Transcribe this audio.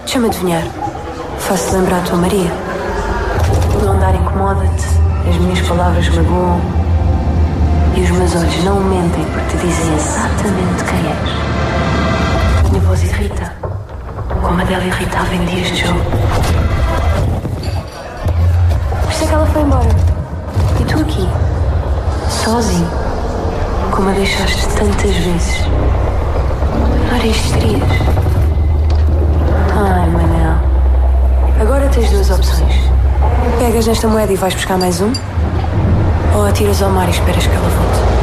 Deixa-me adivinhar. Faço-te lembrar a tua Maria. O não dar incomoda-te, as minhas palavras magoam e os meus olhos não mentem porque te dizem exatamente quem és. A minha voz irrita, como a dela irritava em dias de jogo. Por isso é que ela foi embora. E tu aqui, sozinho, como a deixaste tantas vezes. Não era isto que querias? Ai, Manel. Agora tens duas opções. Pegas nesta moeda e vais buscar mais um? Ou atiras ao mar e esperas que ela volte?